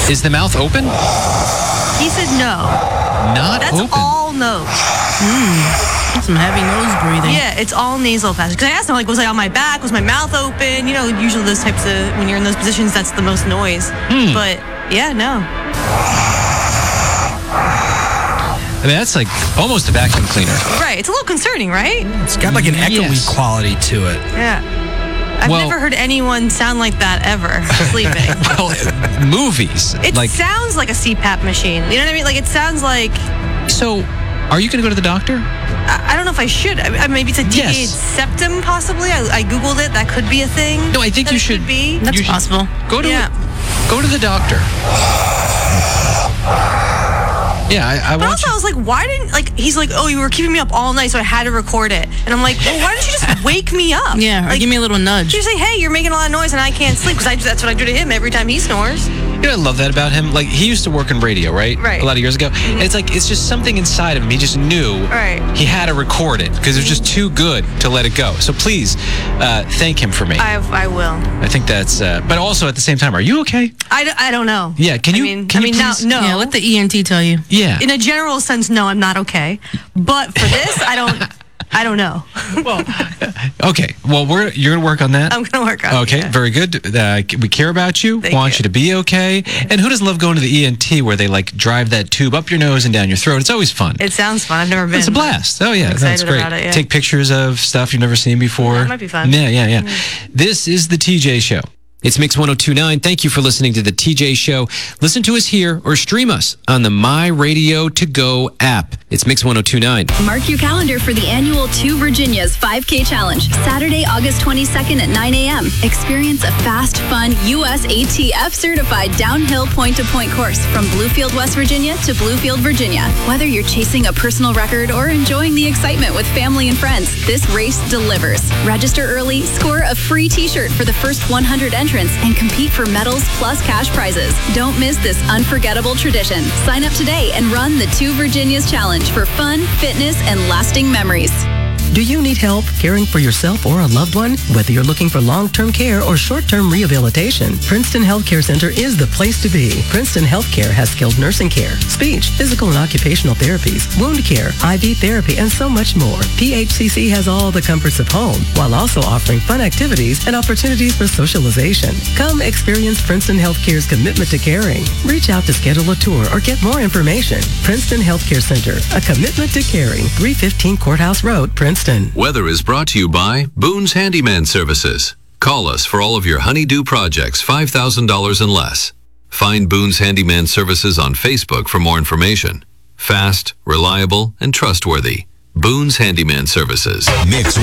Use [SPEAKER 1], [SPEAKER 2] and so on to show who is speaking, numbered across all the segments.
[SPEAKER 1] Is the mouth open?
[SPEAKER 2] He said no.
[SPEAKER 1] Not
[SPEAKER 2] That's
[SPEAKER 1] open.
[SPEAKER 2] all nose.
[SPEAKER 3] Some heavy nose breathing.
[SPEAKER 2] Yeah, it's all nasal passage. Because I asked him, like, was I on my back? Was my mouth open? You know, usually those types of, when you're in those positions, that's the most noise. But, yeah, no.
[SPEAKER 1] I mean, that's like almost a vacuum cleaner.
[SPEAKER 2] Right. It's a little concerning, right?
[SPEAKER 4] It's got like an echoey quality to it.
[SPEAKER 2] Yeah. I've never heard anyone sound like that ever sleeping.
[SPEAKER 1] Well, movies.
[SPEAKER 2] It sounds like a CPAP machine. You know what I mean? Like, it sounds like...
[SPEAKER 1] So, are you going to go to the doctor?
[SPEAKER 2] I don't know if I should. Maybe it's a deviated septum, possibly. I Googled it. That could be a thing.
[SPEAKER 1] No, I think you should.
[SPEAKER 2] Could be.
[SPEAKER 3] That's possible.
[SPEAKER 1] Go to the doctor. Yeah, I
[SPEAKER 2] But also, I was like, why didn't, like, he's like, oh, you were keeping me up all night, so I had to record it. And I'm like, well, why didn't you just wake me up?
[SPEAKER 3] Yeah, or
[SPEAKER 2] like,
[SPEAKER 3] give me a little nudge.
[SPEAKER 2] You say, hey, you're making a lot of noise and I can't sleep, because that's what I do to him every time he snores.
[SPEAKER 1] You know, I love that about him. Like, he used to work in radio, right?
[SPEAKER 2] Right.
[SPEAKER 1] A lot of years ago. And it's like, it's just something inside of him. He just knew he had to record it because it was just too good to let it go. So please, thank him for me.
[SPEAKER 2] I will.
[SPEAKER 1] I think that's, but also at the same time, are you okay?
[SPEAKER 2] I don't know.
[SPEAKER 1] Yeah, can you please?
[SPEAKER 2] No.
[SPEAKER 3] Yeah, let the ENT tell you.
[SPEAKER 1] Yeah.
[SPEAKER 2] In a general sense, no, I'm not okay. But for this, I don't know.
[SPEAKER 1] Well, okay. Well, you're going to work on that?
[SPEAKER 2] I'm going to work on it.
[SPEAKER 1] Okay, very good. We care about you, want you to be okay. And who doesn't love going to the ENT where they like drive that tube up your nose and down your throat? It's always fun.
[SPEAKER 2] It sounds fun. I've never been.
[SPEAKER 1] It's a blast. Oh, yeah.
[SPEAKER 2] I'm
[SPEAKER 1] That's great.
[SPEAKER 2] about it, yeah.
[SPEAKER 1] Take pictures of stuff you've never seen before.
[SPEAKER 2] That might be fun.
[SPEAKER 1] Yeah. This is the TJ Show. It's Mix 102.9. Thank you for listening to the TJ Show. Listen to us here or stream us on the My Radio To Go app. It's Mix 102.9.
[SPEAKER 5] Mark your calendar for the annual Two Virginias 5K Challenge, Saturday, August 22nd at 9 a.m. Experience a fast, fun, USATF certified downhill point-to-point course from Bluefield, West Virginia to Bluefield, Virginia. Whether you're chasing a personal record or enjoying the excitement with family and friends, this race delivers. Register early, score a free t-shirt for the first 100 entrants, and compete for medals plus cash prizes. Don't miss this unforgettable tradition. Sign up today and run the Two Virginias Challenge for fun, fitness, and lasting memories.
[SPEAKER 6] Do you need help caring for yourself or a loved one? Whether you're looking for long-term care or short-term rehabilitation, Princeton Healthcare Center is the place to be. Princeton Healthcare has skilled nursing care, speech, physical and occupational therapies, wound care, IV therapy, and so much more. PHCC has all the comforts of home while also offering fun activities and opportunities for socialization. Come experience Princeton Healthcare's commitment to caring. Reach out to schedule a tour or get more information. Princeton Healthcare Center, a commitment to caring. 315 Courthouse Road, Princeton.
[SPEAKER 7] Weather is brought to you by Boone's Handyman Services. Call us for all of your honey-do projects, $5,000 and less. Find Boone's Handyman Services on Facebook for more information. Fast, reliable, and trustworthy. Boone's Handyman Services.
[SPEAKER 8] Mix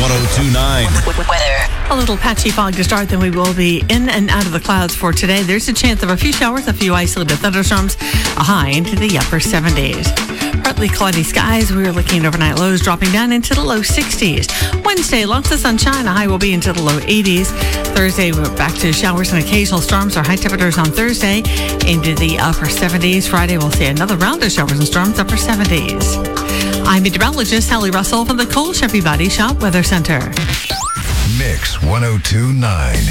[SPEAKER 8] 102.9.
[SPEAKER 9] Weather. A little patchy fog to start, then we will be in and out of the clouds for today. There's a chance of a few showers, a few isolated thunderstorms, a high into the upper 70s. Partly cloudy skies. We are looking at overnight lows dropping down into the low 60s. Wednesday, lots of sunshine. A high will be into the low 80s. Thursday, we're back to showers and occasional storms. Our high temperatures on Thursday into the upper 70s. Friday, we'll see another round of showers and storms, upper 70s. I'm meteorologist Sally Russell from the Cole Chevy Body Shop Weather Center.
[SPEAKER 8] Mix 102.9.